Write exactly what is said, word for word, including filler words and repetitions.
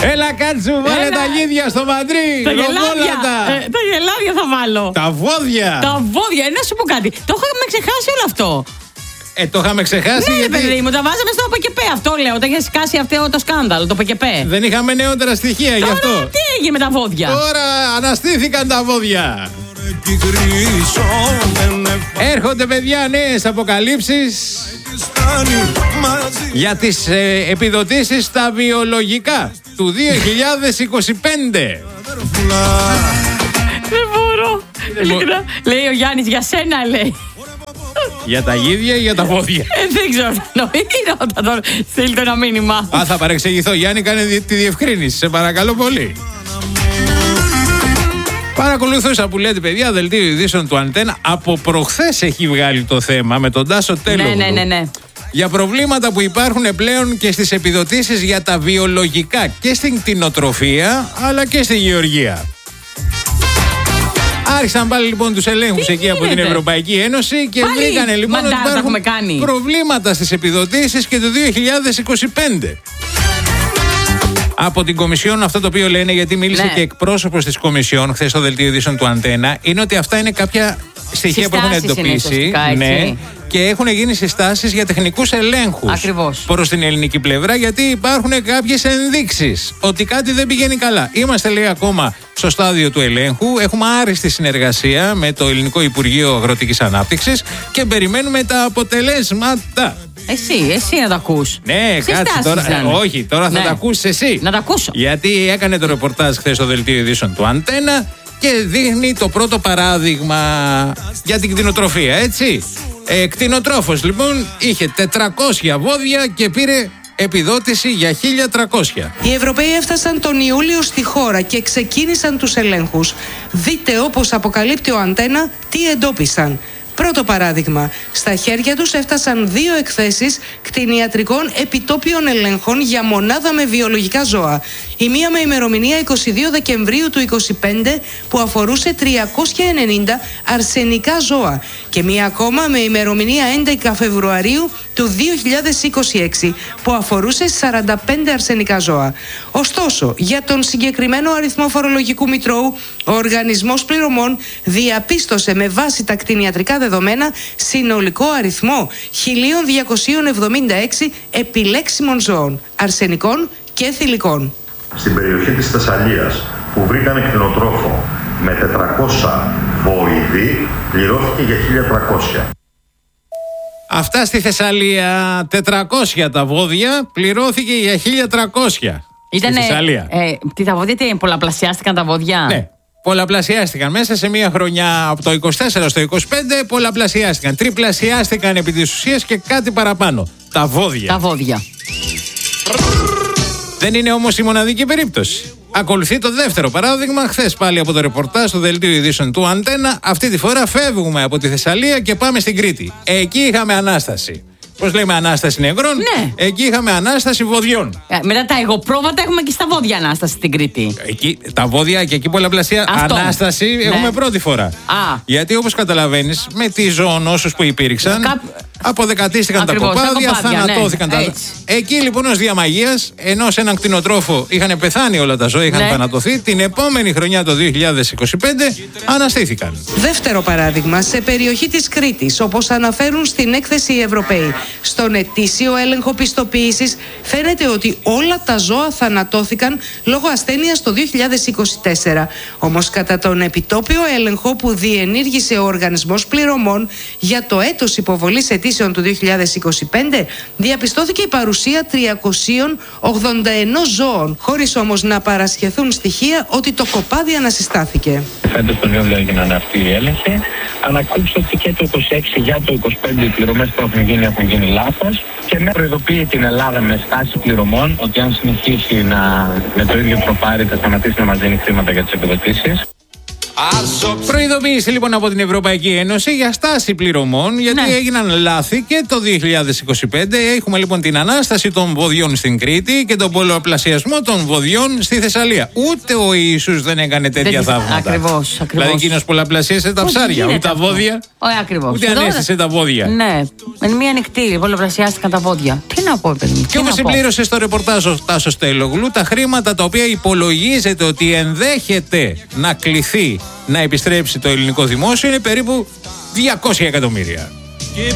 Έλα κάτσου, βάλε τα γίδια στο μαντρί. Τα γελάδια. Ε, τα γελάδια θα βάλω. Τα βόδια. Τα βόδια, ε, να σου πω κάτι. Το είχαμε ξεχάσει όλο αυτό. Ε, το είχαμε ξεχάσει. Ναι, γιατί... παιδί μου, τα βάζαμε στο ΠΚΠ. Αυτό λέω. Όταν είχε σκάσει αυτό το σκάνδαλο, το ΠΚΠ. Δεν είχαμε νεότερα στοιχεία. Τώρα, γι' αυτό. Τι έγινε με τα βόδια. Τώρα αναστήθηκαν τα βόδια. Έρχονται, παιδιά, νέες αποκαλύψεις για τις ε, επιδοτήσεις στα βιολογικά του δύο χιλιάδες είκοσι πέντε. Δεν μπορώ. Ειλικρινά. Λέει ο Γιάννης, για σένα λέει. Για τα γίδια ή για τα βόδια? Ε, δεν ξέρω. Νομίζω όταν τον στείλει το ένα μήνυμα. Α, θα παρεξηγηθώ. Γιάννη, κάνε τη διευκρίνηση. Σε παρακαλώ πολύ. Παρακολουθούσα που λέτε, παιδιά, δελτίο ειδήσεων του Αντένα. Από προχθές έχει βγάλει το θέμα με τον Τάσο Τέλογλου. Ναι, ναι, ναι, ναι. Για προβλήματα που υπάρχουν πλέον και στις επιδοτήσεις για τα βιολογικά και στην κτηνοτροφία αλλά και στη γεωργία. Άρχισαν πάλι λοιπόν τους ελέγχους εκεί από την Ευρωπαϊκή Ένωση και πάλι βρήκανε λοιπόν ότι υπάρχουν κάνει. προβλήματα στις επιδοτήσεις και το δύο χιλιάδες είκοσι πέντε. Από την Κομισιόν, αυτό το οποίο λένε, γιατί μίλησε ναι. και εκπρόσωπος της Κομισιόν χθες στο δελτίο ειδήσεων του Αντένα, είναι ότι αυτά είναι κάποια στοιχεία που έχουν εντοπίσει ναι, και έχουν γίνει συστάσεις για τεχνικούς ελέγχους. Ακριβώς. Προς την ελληνική πλευρά, γιατί υπάρχουν κάποιες ενδείξεις ότι κάτι δεν πηγαίνει καλά. Είμαστε, λέει, ακόμα στο στάδιο του ελέγχου. Έχουμε άριστη συνεργασία με το Ελληνικό Υπουργείο Αγροτικής Ανάπτυξης και περιμένουμε τα αποτελέσματα. Εσύ, εσύ να τα ακούς. Ναι, κάτσε τώρα. Ε, όχι, τώρα θα ναι. τα ακούσεις εσύ. Να τα ακούσω. Γιατί έκανε το ρεπορτάζ χθες στο δελτίο ειδήσεων του Αντένα και δείχνει το πρώτο παράδειγμα για την κτηνοτροφία, έτσι. Ε, κτηνοτρόφος λοιπόν είχε τετρακόσια βόδια και πήρε επιδότηση για χίλια τριακόσια. Οι Ευρωπαίοι έφτασαν τον Ιούλιο στη χώρα και ξεκίνησαν τους ελέγχους. Δείτε, όπως αποκαλύπτει ο Αντένα, τι εντόπισαν. Πρώτο παράδειγμα, στα χέρια τους έφτασαν δύο εκθέσεις κτηνιατρικών επιτόπιων ελέγχων για μονάδα με βιολογικά ζώα. Η μία με ημερομηνία είκοσι δύο Δεκεμβρίου του είκοσι πέντε που αφορούσε τριακόσια ενενήντα αρσενικά ζώα και μία ακόμα με ημερομηνία έντεκα Φεβρουαρίου του δύο χιλιάδες είκοσι έξι που αφορούσε σαράντα πέντε αρσενικά ζώα. Ωστόσο, για τον συγκεκριμένο αριθμό φορολογικού μητρώου, ο Οργανισμός Πληρωμών διαπίστωσε με βάση τα κτηνιατρικά δεδομένα συνολικό αριθμό χίλια διακόσια εβδομήντα έξι επιλέξιμων ζώων, αρσενικών και θηλυκών. Στην περιοχή της Θεσσαλίας που βρήκανε κτηνοτρόφο με τετρακόσια βοηδή πληρώθηκε για χίλια τριακόσια. Αυτά στη Θεσσαλία, τετρακόσια τα βόδια, πληρώθηκε για χίλια τριακόσια. Ήτανε, στη Θεσσαλία. Ε, τι τα βόδια, τι, πολλαπλασιάστηκαν τα βόδια. Ναι, πολλαπλασιάστηκαν μέσα σε μία χρονιά από το είκοσι τέσσερα στο είκοσι πέντε, πολλαπλασιάστηκαν. Τριπλασιάστηκαν επί της ουσίας και κάτι παραπάνω. Τα βόδια. Τα βόδια. Δεν είναι όμως η μοναδική περίπτωση. Ακολουθεί το δεύτερο παράδειγμα, χθες πάλι από το ρεπορτάζ του δελτίου ειδήσεων του Αντένα. Αυτή τη φορά φεύγουμε από τη Θεσσαλία και πάμε στην Κρήτη. Εκεί είχαμε ανάσταση. Πώς λέμε, ανάσταση νεκρών. Ναι. Εκεί είχαμε ανάσταση βοδιών. Ε, μετά τα εγωπρόβατα έχουμε και στα βόδια ανάσταση στην Κρήτη. Εκεί, τα βόδια και εκεί πολλαπλασία. Αυτό. Ανάσταση ναι. έχουμε πρώτη φορά. Α. Γιατί όπως καταλαβαίνεις, με τις ζωονόσους που υπήρξαν, Κά... αποδεκατίστηκαν τα κοπάδια, τα κοπάδια, θανατώθηκαν ναι. τα. Έτσι. Εκεί λοιπόν ως διαμαγείας, ενώ σε έναν κτηνοτρόφο είχαν πεθάνει όλα τα ζώα, είχαν ναι. θανατωθεί, την επόμενη χρονιά το δύο χιλιάδες είκοσι πέντε αναστήθηκαν. Δεύτερο παράδειγμα, σε περιοχή της Κρήτης, όπως αναφέρουν στην έκθεση οι Ευρωπαίοι. Στον ετήσιο έλεγχο πιστοποίησης φαίνεται ότι όλα τα ζώα θανατώθηκαν λόγω ασθένειας το δύο χιλιάδες είκοσι τέσσερα. Όμως κατά τον επιτόπιο έλεγχο που διενήργησε ο Οργανισμός Πληρωμών για το έτος υποβολής αιτήσεων του δύο χιλιάδες είκοσι πέντε, διαπιστώθηκε η παρουσία τριακόσια ογδόντα ένα ζώων, χωρίς όμως να παρασχεθούν στοιχεία ότι το κοπάδι ανασυστάθηκε. Φέτος τον Ιούλιο έγιναν αυτοί οι έλεγχοι. Ανακάλυψε ότι και το είκοσι έξι για το είκοσι πέντε οι πληρωμές που έχουν γίνει έχουν γίνει λάθος και με προειδοποιεί την Ελλάδα με στάση πληρωμών ότι αν συνεχίσει να, με το ίδιο προπάρι θα σταματήσει να μας δίνει χρήματα για τις επιδοτήσεις. Προειδοποίηση λοιπόν από την Ευρωπαϊκή Ένωση για στάση πληρωμών, γιατί Ναι. έγιναν λάθη και το δύο χιλιάδες είκοσι πέντε. Έχουμε λοιπόν την ανάσταση των βοδιών στην Κρήτη και τον πολλαπλασιασμό των βοδιών στη Θεσσαλία. Ούτε ο Ιησούς δεν έκανε τέτοια Δεν- θαύματα. ακριβώς, ακριβώς. Δηλαδή εκείνος πολλαπλασίασε τα Πώς ψάρια, γίνεται ούτε τα αυτό? βόδια. Όχι, ακριβώς. Ούτε Εδώ- ανέστησε τα βόδια. Ναι, με μία νυχτή πολλαπλασιάστηκαν τα πόδια. Τι να πω, παιδί μου. Και όπως συμπλήρωσε στο ρεπορτάζ ο Τάσος Τελογλου, τα χρήματα τα οποία υπολογίζεται ότι ενδέχεται να κληθεί να επιστρέψει το ελληνικό δημόσιο είναι περίπου διακόσια εκατομμύρια.